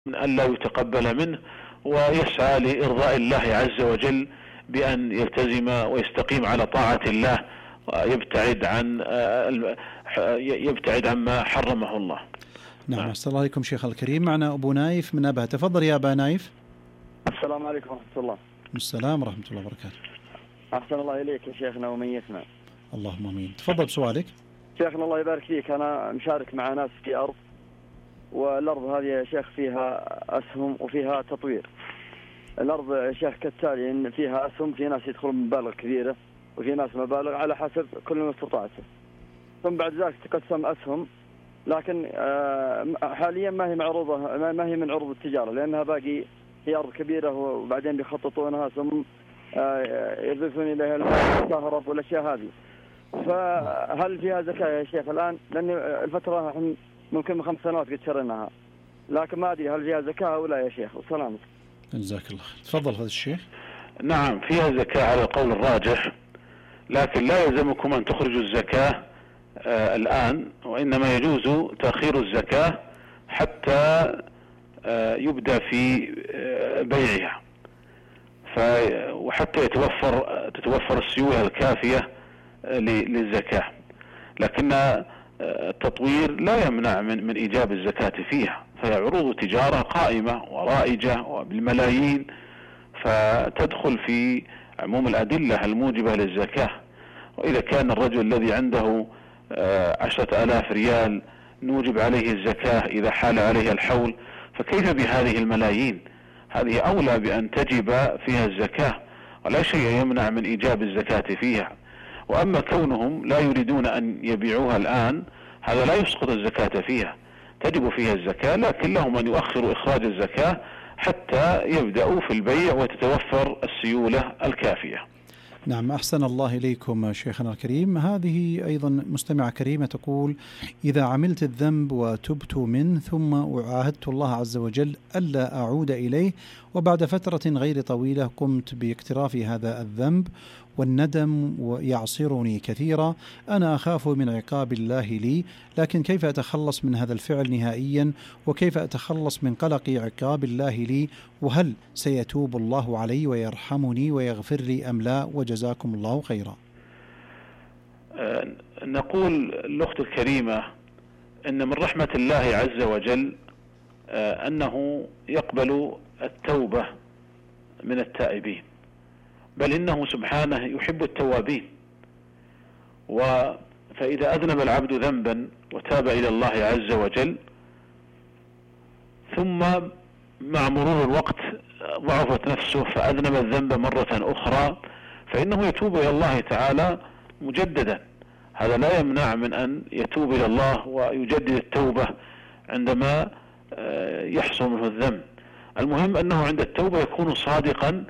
من أن لا يتقبل منه، ويسعى لإرضاء الله عز وجل بأن يلتزم ويستقيم على طاعة الله ويبتعد عما حرمه الله. نعم. أحسن الله عليكم شيخ الكريم. معنا أبو نايف من أبها. تفضل يا أبا نايف. السلام عليكم ورحمة الله. السلام ورحمة الله وبركاته. أحسن الله إليك يا شيخنا ومن يسمع. اللهم آمين. تفضل بسؤالك. شيخنا الله يبارك فيك، أنا مشارك مع ناس في أرض، والأرض هذه يا شيخ فيها أسهم وفيها تطوير. الأرض يا شيخ كالتالي، إن فيها أسهم، في ناس يدخلون بمبالغ كبيرة وفي ناس مبالغ على حسب كل ما استطاعته. ثم بعد ذلك تقسم أسهم، لكن حاليا ما هي من عروض التجارة، لأنها باقي هي أرض كبيرة، وبعدين بيخططونها ثم يضيفون إليها الكهرباء والأشياء هذه. فهل فيها زكاة يا شيخ الآن؟ لأن الفترة ممكن من 5 سنوات قد شريناها، لكن ما أدري هل فيها زكاة أو لا يا شيخ. والسلام. جزاك الله. تفضل هذا الشيخ. نعم، فيها زكاة على القول الراجح، لكن لا يلزمكم أن تخرجوا الزكاة الآن، وإنما يجوز تأخير الزكاة حتى يبدأ في بيعها، وحتى تتوفر السيولة الكافية للزكاة. لكن التطوير لا يمنع من إيجاب الزكاة فيها، فهي عروض تجارة قائمة ورائجة وبالملايين، فتدخل في عموم الأدلة الموجبة للزكاة. وإذا كان الرجل الذي عنده 10,000 ريال نوجب عليه الزكاة إذا حال عليه الحول، فكيف بهذه الملايين؟ هذه أولى بأن تجب فيها الزكاة، ولا شيء يمنع من إيجاب الزكاة فيها. وأما كونهم لا يريدون أن يبيعوها الآن، هذا لا يسقط الزكاة فيها، تجب فيها الزكاة، لكن لهم أن يؤخروا إخراج الزكاة حتى يبدأوا في البيع وتتوفر السيولة الكافية. نعم. أحسن الله إليكم شيخنا الكريم. هذه أيضا مستمعة كريمة تقول: إذا عملت الذنب وتبت منه ثم عاهدت الله عز وجل ألا أعود إليه، وبعد فترة غير طويلة قمت باقتراف هذا الذنب والندم يعصرني كثيرا، أنا أخاف من عقاب الله لي، لكن كيف أتخلص من هذا الفعل نهائيا؟ وكيف أتخلص من قلق عقاب الله لي؟ وهل سيتوب الله علي ويرحمني ويغفر لي أم لا؟ وجزاكم الله خيرا. نقول الأخت الكريمة إن من رحمة الله عز وجل أنه يقبل التوبة من التائبين، بل إنه سبحانه يحب التوابين. فإذا أذنب العبد ذنبا وتاب إلى الله عز وجل، ثم مع مرور الوقت ضعفت نفسه فأذنب الذنب مرة أخرى، فإنه يتوب إلى الله تعالى مجددا. هذا لا يمنع من أن يتوب إلى الله ويجدد التوبة عندما يحصل منه الذنب. المهم أنه عند التوبة يكون صادقا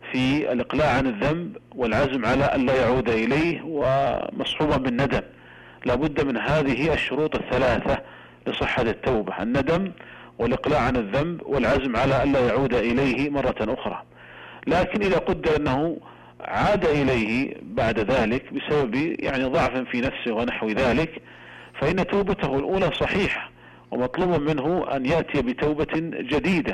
في الإقلاع عن الذنب والعزم على أن لا يعود إليه، ومصحوبا بالندم. لابد من هذه الشروط الثلاثة لصحة التوبة: الندم والإقلاع عن الذنب والعزم على أن لا يعود إليه مرة أخرى. لكن إذا قدر أنه عاد إليه بعد ذلك بسبب ضعف في نفسه ونحو ذلك، فإن توبته الأولى صحيحة، ومطلوب منه أن يأتي بتوبة جديدة.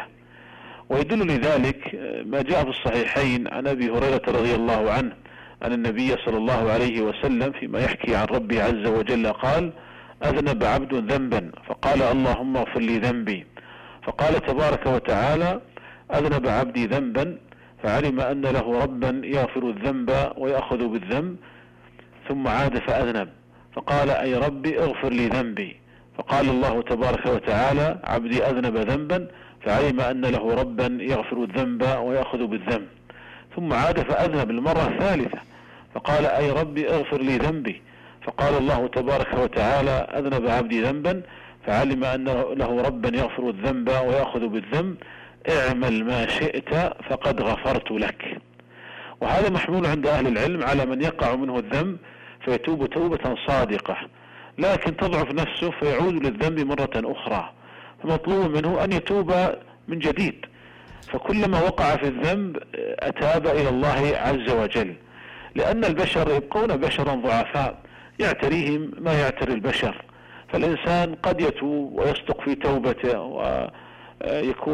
ويدل لذلك ما جاء في الصحيحين عن أبي هريرة رضي الله عنه أن النبي صلى الله عليه وسلم فيما يحكي عن ربي عز وجل قال: أذنب عبد ذنبا فقال اللهم اغفر لي ذنبي، فقال تبارك وتعالى: أذنب عبدي ذنبا فعلم أن له ربا يغفر الذنب ويأخذ بالذنب، ثم عاد فأذنب فقال: أي ربي اغفر لي ذنبي، فقال الله تبارك وتعالى: عبدي أذنب ذنبا فعلم أن له ربا يغفر الذنب ويأخذ بالذنب، ثم عاد فأذنب المرة الثالثة فقال: أي ربي اغفر لي ذنبي، فقال الله تبارك وتعالى: أذنب عبدي ذنبا فعلم أن له ربا يغفر الذنب ويأخذ بالذنب، اعمل ما شئت فقد غفرت لك. وهذا محمول عند أهل العلم على من يقع منه الذنب فيتوب توبة صادقة، لكن تضعف نفسه فيعود للذنب مرة أخرى، فمطلوب منه أن يتوب من جديد. فكلما وقع في الذنب أتاب إلى الله عز وجل، لأن البشر يبقون بشرا ضعفاء يعتريهم ما يعتري البشر، فالإنسان قد يتوب ويصدق في توبته يكون